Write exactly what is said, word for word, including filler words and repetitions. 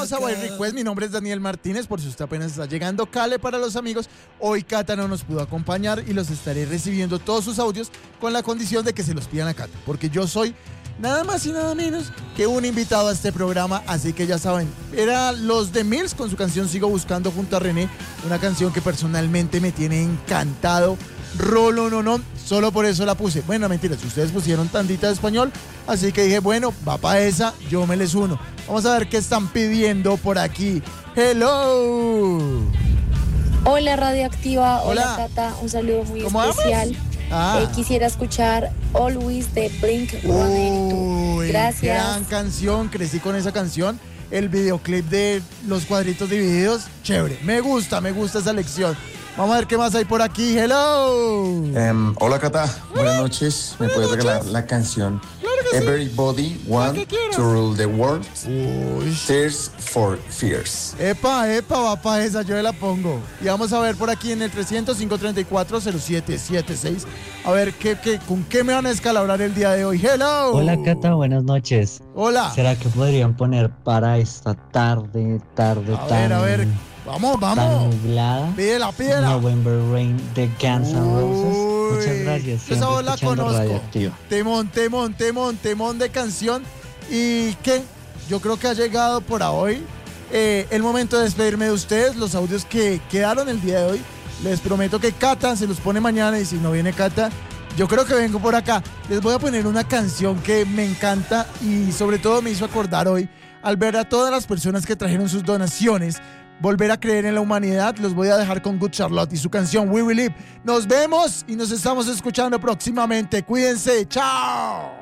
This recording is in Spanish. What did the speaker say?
A White Request, mi nombre es Daniel Martínez, por si usted apenas está llegando, Cale para los amigos. Hoy Cata no nos pudo acompañar y los estaré recibiendo todos sus audios con la condición de que se los pidan a Cata, porque yo soy nada más y nada menos que un invitado a este programa, así que ya saben, era Los The Mills con su canción Sigo Buscando junto a René, una canción que personalmente me tiene encantado. Rolo, no, no, solo por eso la puse. Bueno, mentira, si ustedes pusieron tantita de español, así que dije, bueno, va para esa, yo me les uno. Vamos a ver qué están pidiendo por aquí. Hello. Hola Radioactiva, hola, hola Cata, un saludo muy ¿Cómo especial. Ah. Eh, quisiera escuchar Always de Blink ciento ochenta y dos. Gracias. Gran canción, crecí con esa canción. El videoclip de los cuadritos divididos, chévere. Me gusta, me gusta esa lección. Vamos a ver qué más hay por aquí. Hello. Um, hola Cata, buenas noches. ¿Me puedes regalar la canción claro que Everybody sí. Want to Rule the World? Uy. Tears for Fears. Epa, epa, va pa' esa, yo la pongo. Y vamos a ver por aquí en el trescientos, cinco treinta y cuatro, cero siete siete seis. A ver qué, qué, con qué me van a escalabrar el día de hoy. Hello. Hola Cata, buenas noches. Hola. ¿Será que podrían poner para esta tarde, tarde, a tan... ver, a ver. Vamos, vamos. Tan nublada. Pídela, pídela. November Rain de Guns N' Roses. Muchas gracias. Esa voz la escuchando conozco. Radioactiva. Temón, temón, temón, temón de canción. ¿Y qué? Yo creo que ha llegado por hoy eh, el momento de despedirme de ustedes. Los audios que quedaron el día de hoy. Les prometo que Cata se los pone mañana y si no viene Cata, yo creo que vengo por acá. Les voy a poner una canción que me encanta y sobre todo me hizo acordar hoy al ver a todas las personas que trajeron sus donaciones. Volver a creer en la humanidad. Los voy a dejar con Good Charlotte y su canción We Will Live. Nos vemos y nos estamos escuchando próximamente. Cuídense. Chao.